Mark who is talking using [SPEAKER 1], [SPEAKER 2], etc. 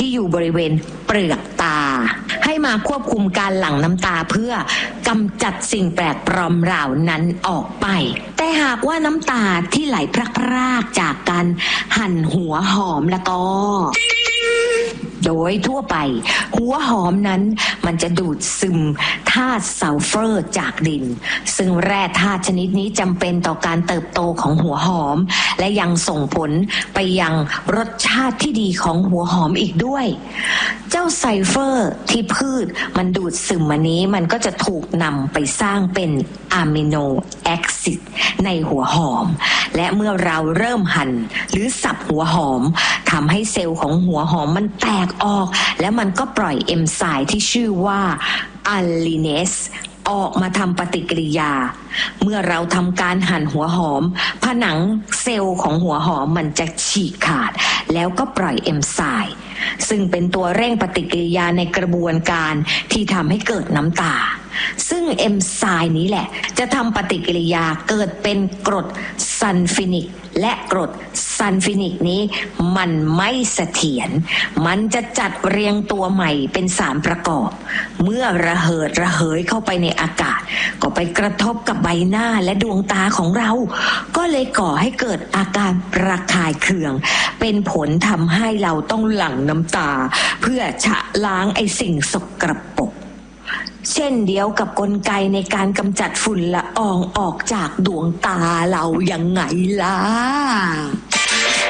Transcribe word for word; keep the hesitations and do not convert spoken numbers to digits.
[SPEAKER 1] ที่อยู่บริเวณเปลือกตาให้มาควบคุมการหลั่งน้ำตาเพื่อกำจัดสิ่งแปลกปลอมเหล่านั้นออกไปแต่หากว่าน้ำตาที่ไหลพรากๆจากการหั่นหัวหอมแล้วก็โดยทั่วไปหัวหอมนั้นมันจะดูดซึมธาตุซัลเฟอร์จากดินซึ่งแร่ธาตุชนิดนี้จำเป็นต่อการเติบโตของหัวหอมและยังส่งผลไปยังรสชาติที่ดีของหัวหอมอีกด้วยเจ้าซัลเฟอร์ที่พืชมันดูดซึมมานี้มันก็จะถูกนำไปสร้างเป็นอะมิโนแอซิดในหัวหอมและเมื่อเราเริ่มหั่นหรือสับหัวหอมทำให้เซลล์ของหัวหอมมันแตกออกแล้วมันก็ปล่อยเอนไซม์ที่ชื่อว่าอะลีเนสออกมาทำปฏิกิริยาเมื่อเราทำการหั่นหัวหอมผนังเซลล์ของหัวหอมมันจะฉีกขาดแล้วก็ปล่อยเอนไซม์ซึ่งเป็นตัวเร่งปฏิกิริยาในกระบวนการที่ทำให้เกิดน้ำตาซึ่งเอนไซม์นี้แหละจะทำปฏิกิริยาเกิดเป็นกรดซัลฟินิกและกรดซัลฟินิกนี้มันไม่เสถียรมันจะจัดเรียงตัวใหม่เป็นสารประกอบเมื่อระเหิดระเหยเข้าไปในอากาศก็ไปกระทบกับใบหน้าและดวงตาของเราก็เลยก่อให้เกิดอาการระคายเคืองเป็นผลทำให้เราต้องหลั่งน้ำตาเพื่อชะล้างไอ้สิ่งสกปรกเช่นเดียวกับกลไกในการกำจัดฝุ่นละอองออกจากดวงตาเรายังไงล่ะ